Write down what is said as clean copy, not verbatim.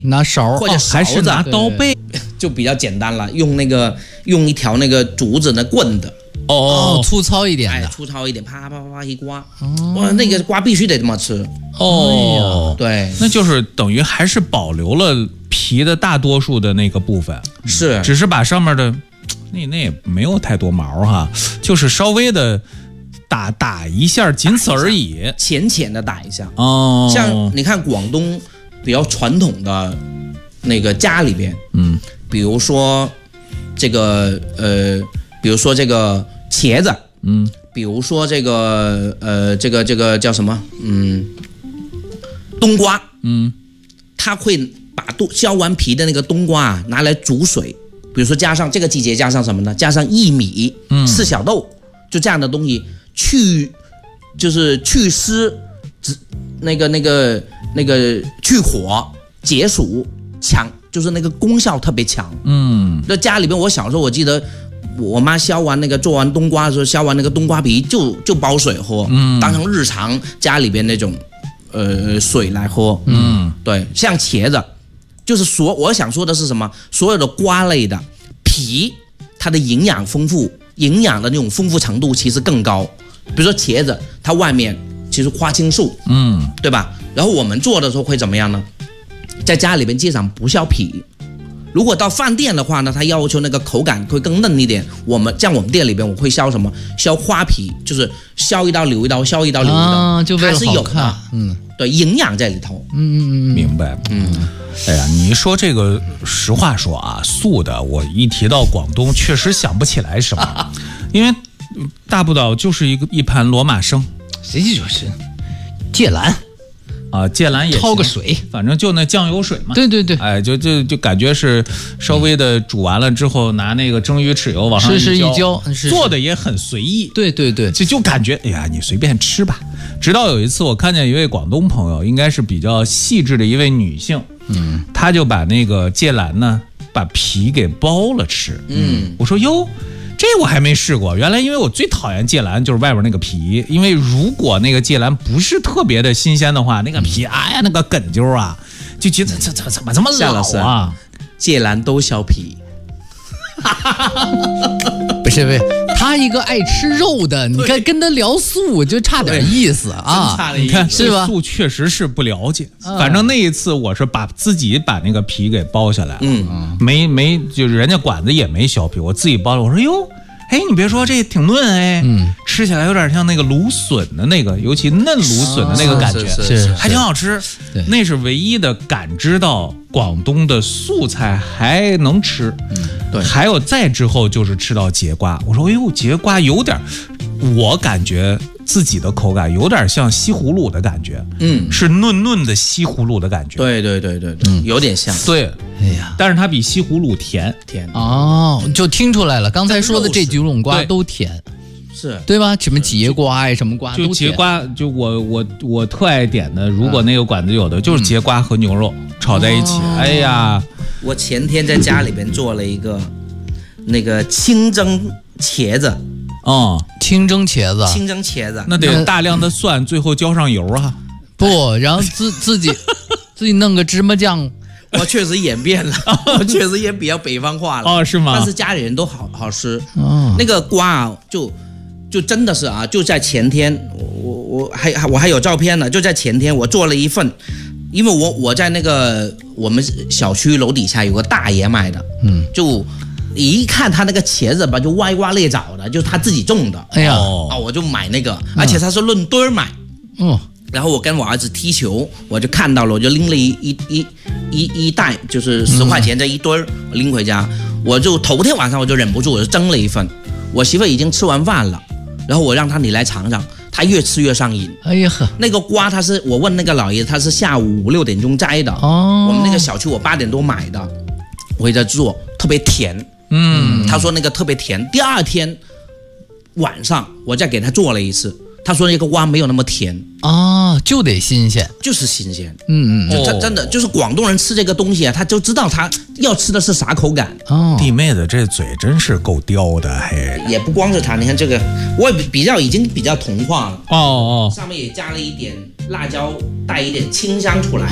拿勺或者勺子， 还是拿刀背， 就比较简单了，用一条那个竹子的棍的。 粗糙一点的， 粗糙一点，啪啪啪啪一刮，哇，那个刮必须得这么吃。对， 那就是等于还是保留了皮的大多数的那个部分， 是， 只是把上面的那也没有太多毛哈，就是稍微的打一下，仅此而已， 浅浅的打一下。 像你看广东比较传统的那个家里边，比如说这个茄子，比如说这个叫什么，冬瓜，他会把削完皮的那个冬瓜拿来煮水，比如说加上这个季节加上什么呢？加上薏米、赤小豆，就这样的东西就是去湿，那个去火解暑强，就是那个功效特别强。那家里边我小时候我记得。我妈做完冬瓜的时候，削完那个冬瓜皮就煲水喝，当成日常家里边那种水来喝。对，像茄子，就是我想说的是什么？所有的瓜类的皮，它的营养的那种丰富程度其实更高。比如说茄子，它外面其实花青素，对吧？然后我们做的时候会怎么样呢？在家里边基本上不削皮。如果到饭店的话呢，它要求那个口感会更嫩一点。我们店里边我会削什么？削花皮，就是削一刀留一刀，削一刀留一刀， 就为了好看。 它是有的，对，营养在里头。 明白。哎呀，你一说这个，实话说啊，素的，我一提到广东，确实想不起来什么，因为大不了就是一盘罗马生， 谁就是芥兰。 芥兰也焯个水， 反正就那酱油水嘛。 对， 哎，就感觉是稍微的煮完了之后，拿那个蒸鱼豉油往上一浇，做的也很随意。 对， 就感觉哎呀，你随便吃吧。直到有一次，我看见一位广东朋友，应该是比较细致的一位女性，她就把那个芥兰呢，把皮给剥了吃。我说哟。这我还没试过，原来因为我最讨厌芥兰就是外边那个皮，因为如果那个芥兰不是特别的新鲜的话，那个皮，哎呀，那个梗揪啊，就觉得怎么这么老啊？ 芥兰都削皮， 不是，他一个爱吃肉的，你看跟他聊素就差点意思啊！ 你看是吧？ 素确实是不了解，反正那一次我是自己把那个皮给剥下来了，没就是人家馆子也没削皮，我自己剥了。我说哟，哎，你别说这挺嫩哎，吃起来有点像那个芦笋的那个，尤其嫩芦笋的那个感觉，还挺好吃。那是唯一的感知到广东的素菜还能吃。对，还有再之后就是吃到节瓜，我说哎呦，节瓜有点，我感觉自己的口感有点像西葫芦的感觉，是嫩的西葫芦的感觉。 对，有点像。 对， 哎呀， 但是它比西葫芦甜哦，就听出来了，刚才说的这几种瓜都甜。 是对吧？什么节瓜呀，什么瓜都甜。 就节瓜，就我特爱点的，如果那个馆子有的，就是节瓜和牛肉炒在一起。哎呀， 我前天在家里边做了一个那个清蒸茄子。 清蒸茄子， 那得大量的蒜，最后浇上油啊。 不，然后自己弄个芝麻酱。 我确实演变了，我确实也比较北方化了。 是吗？ 但是家里人都好吃。那个瓜啊，就真的是啊，就在前天，我还有照片呢。就在前天，我做了一份，因为我在那个我们小区楼底下有个大爷卖的，就一看他那个茄子吧，就歪瓜裂枣的，就是他自己种的。 哎呀， 我就买那个，而且他是论堆儿买。然后我跟我儿子踢球，我就看到了，我就拎了一袋，就是10块钱这一堆儿，我拎回家。我就头天晚上我就忍不住，我就蒸了一份。我媳妇已经吃完饭了，然后我让她你来尝尝，她越吃越上瘾。 哎呀呵， 那个瓜我问那个老爷，他是下午5、6点钟摘的。我们那个小区我8点多买的，我回家做特别甜。他说那个特别甜。第二天晚上我再给他做了一次。他说那个瓜没有那么甜就得新鲜， 就是新鲜。真的就是广东人吃这个东西啊，他就知道他要吃的是啥口感。 弟妹子这嘴真是够刁的，嘿。 也不光是他，你看这个，我也已经比较同化了。上面也加了一点辣椒，带一点清香出来。